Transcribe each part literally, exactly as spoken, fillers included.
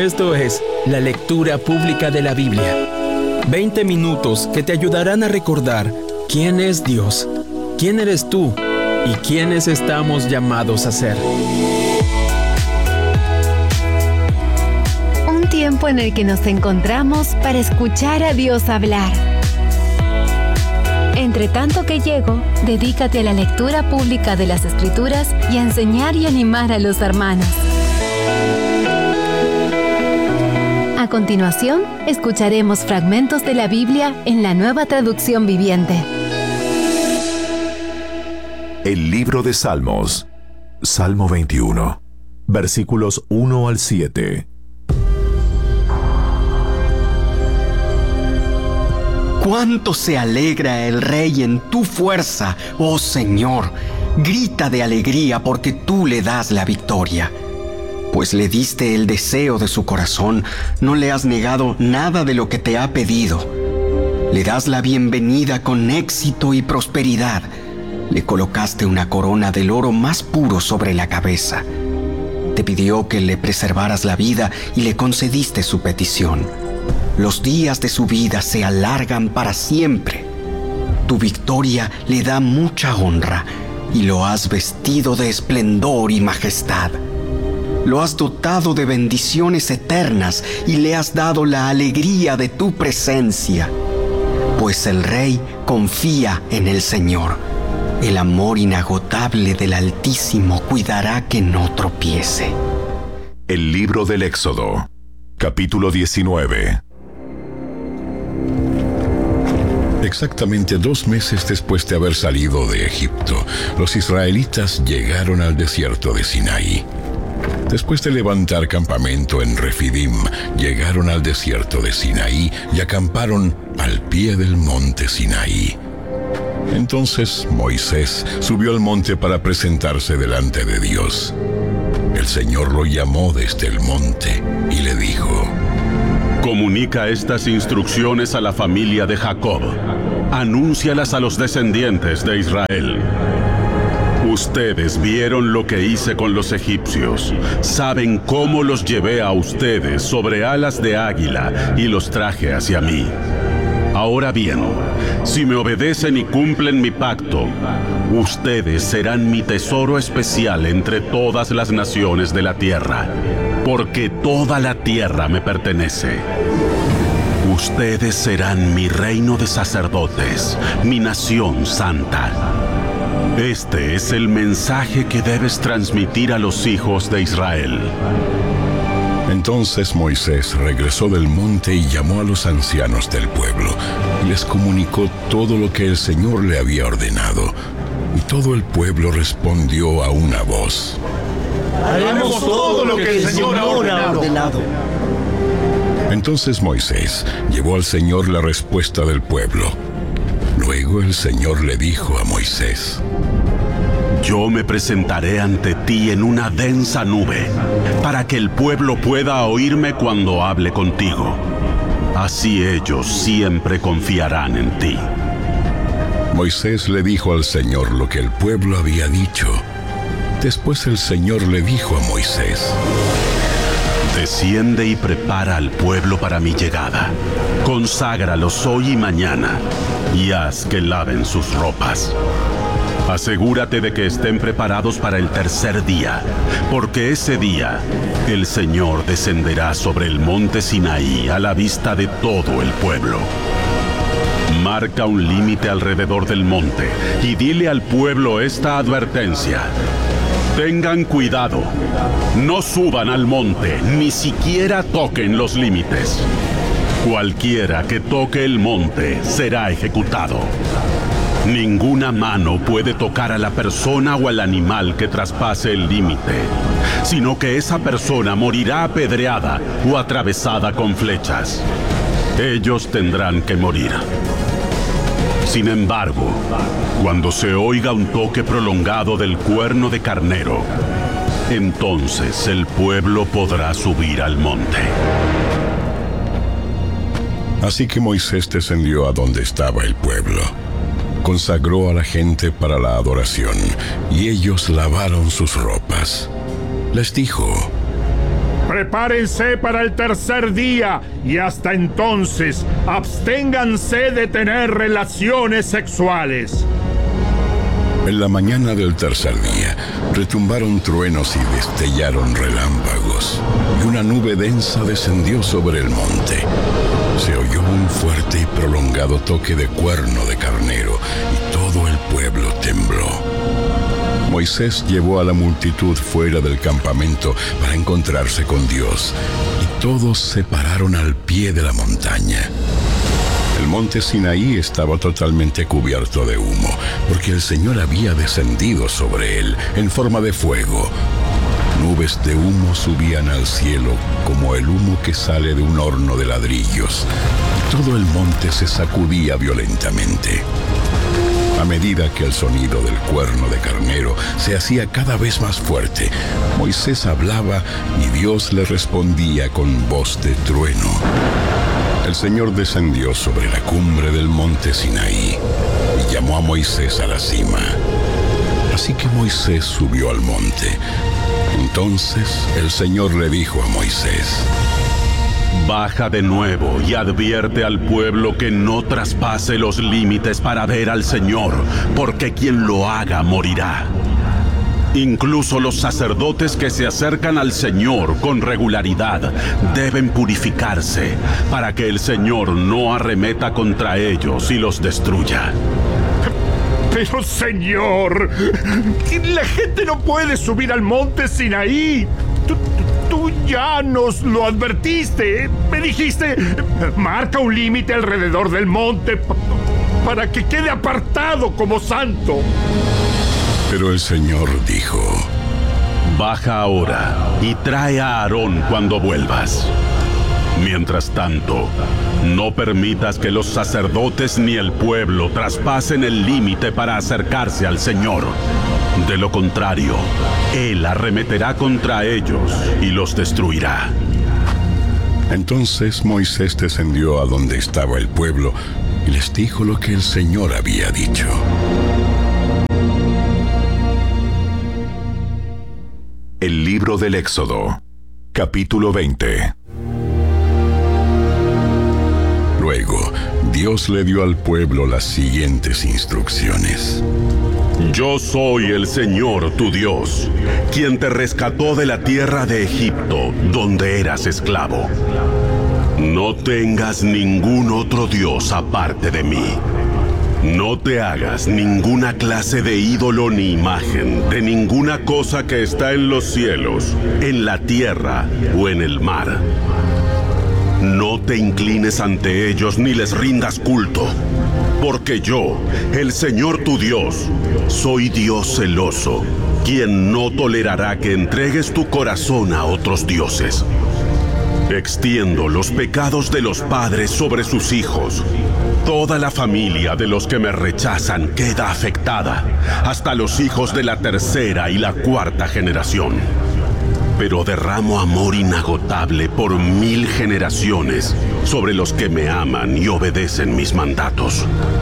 Esto es la lectura pública de la Biblia. veinte minutos que te ayudarán a recordar quién es Dios, quién eres tú y quiénes estamos llamados a ser. Un tiempo en el que nos encontramos para escuchar a Dios hablar. Entre tanto que llego, dedícate a la lectura pública de las Escrituras y a enseñar y animar a los hermanos. A continuación, escucharemos fragmentos de la Biblia en la Nueva Traducción Viviente. El libro de Salmos, Salmo veintiuno, versículos uno al siete. Cuánto se alegra el rey en tu fuerza, oh Señor. Grita de alegría porque tú le das la victoria. Pues le diste el deseo de su corazón, no le has negado nada de lo que te ha pedido. Le das la bienvenida con éxito y prosperidad. Le colocaste una corona del oro más puro sobre la cabeza. Te pidió que le preservaras la vida y le concediste su petición. Los días de su vida se alargan para siempre. Tu victoria le da mucha honra y lo has vestido de esplendor y majestad. Lo has dotado de bendiciones eternas y le has dado la alegría de tu presencia. Pues el rey confía en el Señor. El amor inagotable del Altísimo cuidará que no tropiece. El libro del Éxodo, capítulo diecinueve. Exactamente dos meses después de haber salido de Egipto, los israelitas llegaron al desierto de Sinaí. Después de levantar campamento en Refidim, llegaron al desierto de Sinaí y acamparon al pie del monte Sinaí. Entonces Moisés subió al monte para presentarse delante de Dios. El Señor lo llamó desde el monte y le dijo: Comunica estas instrucciones a la familia de Jacob. Anúncialas a los descendientes de Israel. Ustedes vieron lo que hice con los egipcios. Saben cómo los llevé a ustedes sobre alas de águila y los traje hacia mí. Ahora bien, si me obedecen y cumplen mi pacto, ustedes serán mi tesoro especial entre todas las naciones de la tierra, porque toda la tierra me pertenece. Ustedes serán mi reino de sacerdotes, mi nación santa. Este es el mensaje que debes transmitir a los hijos de Israel. Entonces Moisés regresó del monte y llamó a los ancianos del pueblo y les comunicó todo lo que el Señor le había ordenado. Y todo el pueblo respondió a una voz: haremos todo lo que el Señor ha ordenado. Entonces Moisés llevó al Señor la respuesta del pueblo. Luego el Señor le dijo a Moisés: Yo me presentaré ante ti en una densa nube, para que el pueblo pueda oírme cuando hable contigo. Así ellos siempre confiarán en ti. Moisés le dijo al Señor lo que el pueblo había dicho. Después el Señor le dijo a Moisés: Desciende y prepara al pueblo para mi llegada. Conságralos hoy y mañana, y haz que laven sus ropas. Asegúrate de que estén preparados para el tercer día, porque ese día el Señor descenderá sobre el monte Sinaí a la vista de todo el pueblo. Marca un límite alrededor del monte y dile al pueblo esta advertencia: tengan cuidado, no suban al monte, ni siquiera toquen los límites. Cualquiera que toque el monte será ejecutado. Ninguna mano puede tocar a la persona o al animal que traspase el límite, sino que esa persona morirá apedreada o atravesada con flechas. Ellos tendrán que morir. Sin embargo, cuando se oiga un toque prolongado del cuerno de carnero, entonces el pueblo podrá subir al monte. Así que Moisés descendió a donde estaba el pueblo. Consagró a la gente para la adoración, y ellos lavaron sus ropas. Les dijo: Prepárense para el tercer día y hasta entonces absténganse de tener relaciones sexuales. En la mañana del tercer día, retumbaron truenos y destellaron relámpagos, y una nube densa descendió sobre el monte. Se oyó un fuerte y prolongado toque de cuerno de carnero, y todo el pueblo tembló. Moisés llevó a la multitud fuera del campamento para encontrarse con Dios, y todos se pararon al pie de la montaña. El monte Sinaí estaba totalmente cubierto de humo, porque el Señor había descendido sobre él en forma de fuego. Nubes de humo subían al cielo como el humo que sale de un horno de ladrillos, y todo el monte se sacudía violentamente. A medida que el sonido del cuerno de carnero se hacía cada vez más fuerte, Moisés hablaba y Dios le respondía con voz de trueno. El Señor descendió sobre la cumbre del monte Sinaí y llamó a Moisés a la cima. Así que Moisés subió al monte. Entonces el Señor le dijo a Moisés: Baja de nuevo y advierte al pueblo que no traspase los límites para ver al Señor, porque quien lo haga morirá. Incluso los sacerdotes que se acercan al Señor con regularidad deben purificarse para que el Señor no arremeta contra ellos y los destruya. Pero, Señor, la gente no puede subir al monte Sinaí. Tú, tú ya nos lo advertiste. Me dijiste, marca un límite alrededor del monte para que quede apartado como santo. Pero el Señor dijo: Baja ahora y trae a Aarón cuando vuelvas. Mientras tanto, no permitas que los sacerdotes ni el pueblo traspasen el límite para acercarse al Señor. De lo contrario, Él arremeterá contra ellos y los destruirá. Entonces Moisés descendió a donde estaba el pueblo y les dijo lo que el Señor había dicho. El libro del Éxodo, capítulo veinte. Luego, Dios le dio al pueblo las siguientes instrucciones. Yo soy el Señor tu Dios, quien te rescató de la tierra de Egipto, donde eras esclavo. No tengas ningún otro Dios aparte de mí. No te hagas ninguna clase de ídolo ni imagen de ninguna cosa que está en los cielos, en la tierra o en el mar. No te inclines ante ellos ni les rindas culto, porque yo, el Señor tu Dios, soy Dios celoso, quien no tolerará que entregues tu corazón a otros dioses. Extiendo los pecados de los padres sobre sus hijos. Toda la familia de los que me rechazan queda afectada, hasta los hijos de la tercera y la cuarta generación. Pero derramo amor inagotable por mil generaciones sobre los que me aman y obedecen mis mandatos.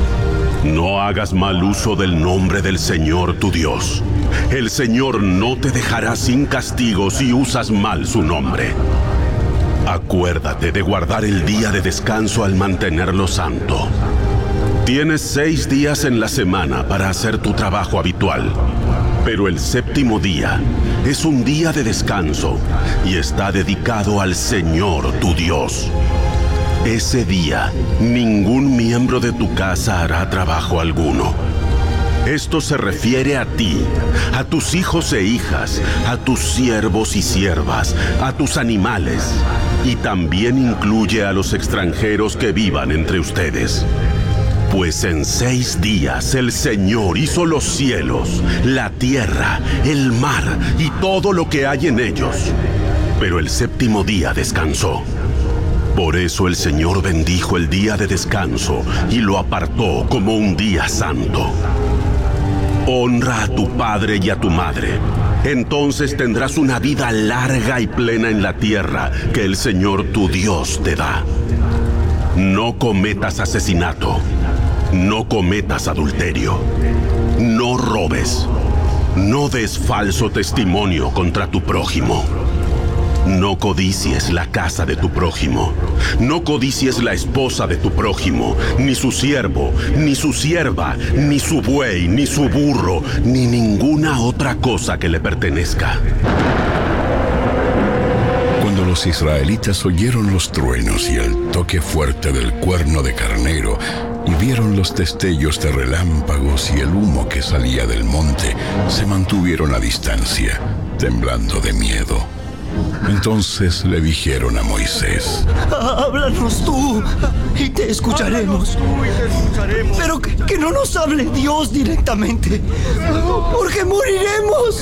No hagas mal uso del nombre del Señor tu Dios. El Señor no te dejará sin castigo si usas mal su nombre. Acuérdate de guardar el día de descanso al mantenerlo santo. Tienes seis días en la semana para hacer tu trabajo habitual, pero el séptimo día es un día de descanso y está dedicado al Señor tu Dios. Ese día, ningún miembro de tu casa hará trabajo alguno. Esto se refiere a ti, a tus hijos e hijas, a tus siervos y siervas, a tus animales, y también incluye a los extranjeros que vivan entre ustedes. Pues en seis días el Señor hizo los cielos, la tierra, el mar y todo lo que hay en ellos. Pero el séptimo día descansó. Por eso el Señor bendijo el día de descanso y lo apartó como un día santo. Honra a tu padre y a tu madre. Entonces tendrás una vida larga y plena en la tierra que el Señor tu Dios te da. No cometas asesinato. No cometas adulterio. No robes. No des falso testimonio contra tu prójimo. No codicies la casa de tu prójimo. No codicies la esposa de tu prójimo, ni su siervo, ni su sierva, ni su buey, ni su burro, ni ninguna otra cosa que le pertenezca. Cuando los israelitas oyeron los truenos y el toque fuerte del cuerno de carnero, y vieron los destellos de relámpagos y el humo que salía del monte, se mantuvieron a distancia, temblando de miedo. Entonces le dijeron a Moisés: Háblanos tú y te escucharemos. Pero que, que no nos hable Dios directamente, porque moriremos.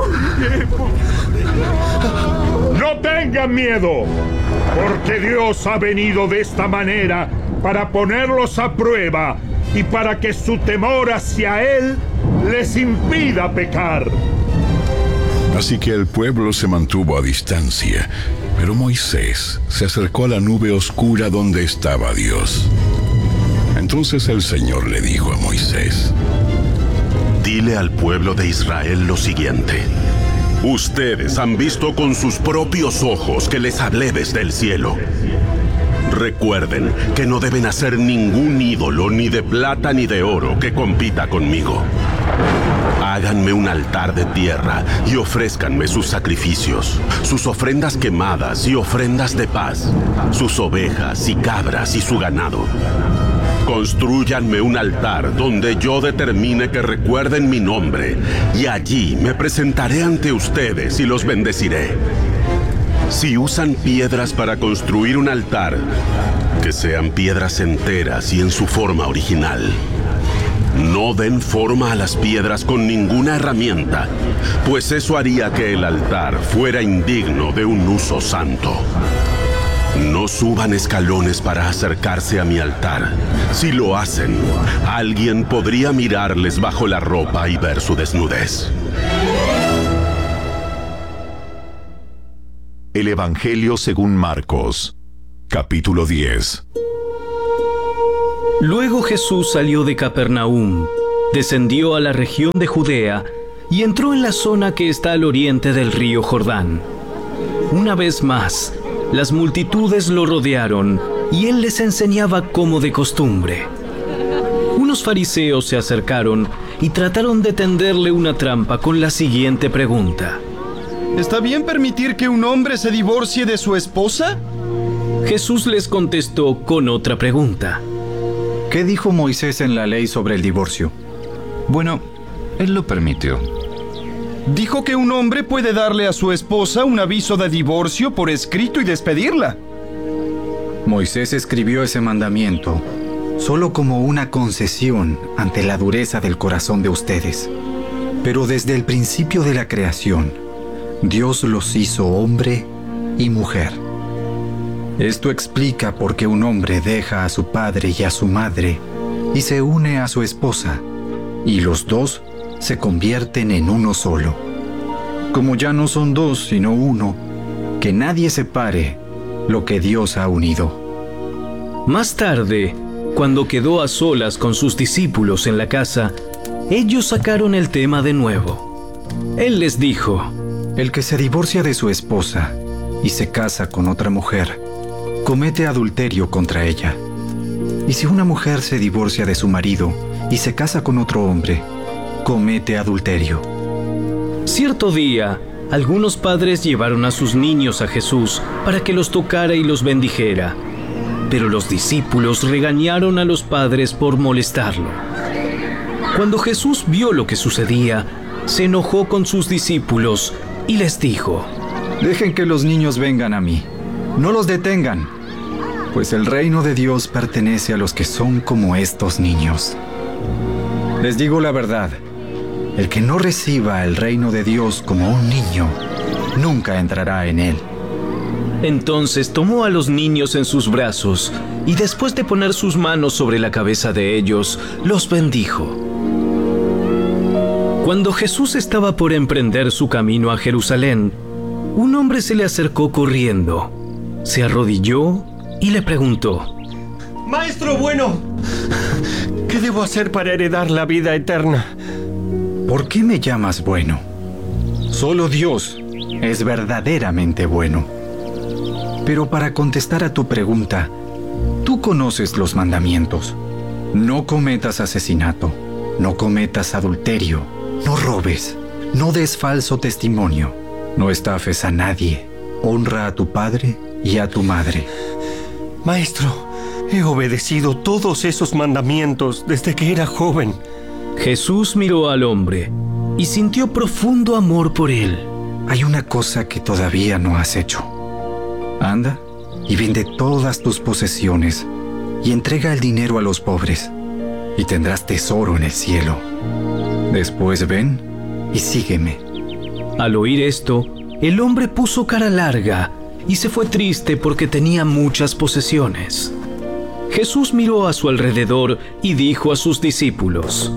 No tengan miedo, porque Dios ha venido de esta manera para ponerlos a prueba y para que su temor hacia Él les impida pecar. Así que el pueblo se mantuvo a distancia, pero Moisés se acercó a la nube oscura donde estaba Dios. Entonces el Señor le dijo a Moisés: Dile al pueblo de Israel lo siguiente. Ustedes han visto con sus propios ojos que les hablé desde el cielo. Recuerden que no deben hacer ningún ídolo, ni de plata ni de oro, que compita conmigo. Háganme un altar de tierra y ofrézcanme sus sacrificios, sus ofrendas quemadas y ofrendas de paz, sus ovejas y cabras y su ganado. Constrúyanme un altar donde yo determine que recuerden mi nombre, y allí me presentaré ante ustedes y los bendeciré. Si usan piedras para construir un altar, que sean piedras enteras y en su forma original. No den forma a las piedras con ninguna herramienta, pues eso haría que el altar fuera indigno de un uso santo. No suban escalones para acercarse a mi altar. Si lo hacen, alguien podría mirarles bajo la ropa y ver su desnudez. El Evangelio según Marcos, capítulo diez. Luego Jesús salió de Capernaum, descendió a la región de Judea y entró en la zona que está al oriente del río Jordán. Una vez más, las multitudes lo rodearon y él les enseñaba como de costumbre. Unos fariseos se acercaron y trataron de tenderle una trampa con la siguiente pregunta: ¿está bien permitir que un hombre se divorcie de su esposa? Jesús les contestó con otra pregunta. ¿Qué dijo Moisés en la ley sobre el divorcio? Bueno, él lo permitió. Dijo que un hombre puede darle a su esposa un aviso de divorcio por escrito y despedirla. Moisés escribió ese mandamiento solo como una concesión ante la dureza del corazón de ustedes. Pero desde el principio de la creación, Dios los hizo hombre y mujer. Esto explica por qué un hombre deja a su padre y a su madre y se une a su esposa, y los dos se convierten en uno solo. Como ya no son dos, sino uno, que nadie separe lo que Dios ha unido. Más tarde, cuando quedó a solas con sus discípulos en la casa, ellos sacaron el tema de nuevo. Él les dijo: El que se divorcia de su esposa y se casa con otra mujer, comete adulterio contra ella. Y si una mujer se divorcia de su marido y se casa con otro hombre, comete adulterio. Cierto día, algunos padres llevaron a sus niños a Jesús para que los tocara y los bendijera. Pero los discípulos regañaron a los padres por molestarlo. Cuando Jesús vio lo que sucedía, se enojó con sus discípulos y les dijo: Dejen que los niños vengan a mí. No los detengan, pues el reino de Dios pertenece a los que son como estos niños. Les digo la verdad, el que no reciba el reino de Dios como un niño, nunca entrará en él. Entonces tomó a los niños en sus brazos y después de poner sus manos sobre la cabeza de ellos, los bendijo. Cuando Jesús estaba por emprender su camino a Jerusalén, un hombre se le acercó corriendo. Se arrodilló y le preguntó: Maestro bueno, ¿qué debo hacer para heredar la vida eterna? ¿Por qué me llamas bueno? Solo Dios es verdaderamente bueno. Pero para contestar a tu pregunta, tú conoces los mandamientos. No cometas asesinato, no cometas adulterio, no robes, no des falso testimonio, no estafes a nadie, honra a tu padre y a tu madre. Maestro, he obedecido todos esos mandamientos desde que era joven. Jesús miró al hombre y sintió profundo amor por él. Hay una cosa que todavía no has hecho. Anda y vende todas tus posesiones y entrega el dinero a los pobres, y tendrás tesoro en el cielo. Después ven y sígueme. Al oír esto, el hombre puso cara larga y se fue triste porque tenía muchas posesiones. Jesús miró a su alrededor y dijo a sus discípulos: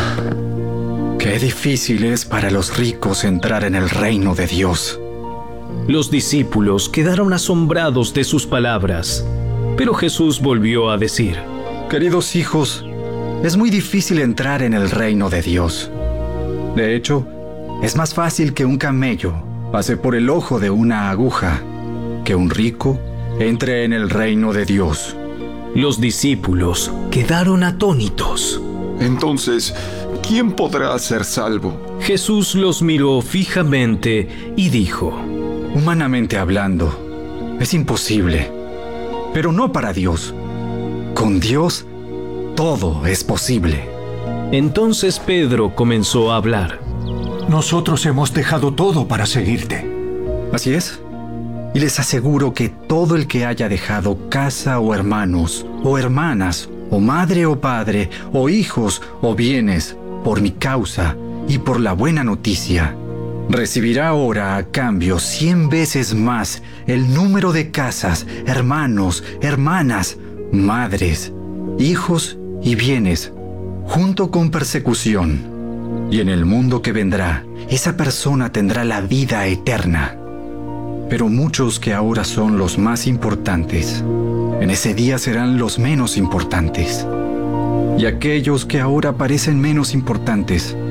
Qué difícil es para los ricos entrar en el reino de Dios. Los discípulos quedaron asombrados de sus palabras, pero Jesús volvió a decir: Queridos hijos, es muy difícil entrar en el reino de Dios. De hecho, es más fácil que un camello pase por el ojo de una aguja que un rico entre en el reino de Dios. Los discípulos quedaron atónitos. Entonces, ¿quién podrá ser salvo? Jesús los miró fijamente y dijo: Humanamente hablando, es imposible, pero no para Dios. Con Dios, todo es posible. Entonces Pedro comenzó a hablar. Nosotros hemos dejado todo para seguirte. Así es. Y les aseguro que todo el que haya dejado casa o hermanos, o hermanas, o madre o padre, o hijos o bienes, por mi causa y por la buena noticia, recibirá ahora a cambio cien veces más el número de casas, hermanos, hermanas, madres, hijos y bienes, junto con persecución. Y en el mundo que vendrá, esa persona tendrá la vida eterna. Pero muchos que ahora son los más importantes, en ese día serán los menos importantes. Y aquellos que ahora parecen menos importantes,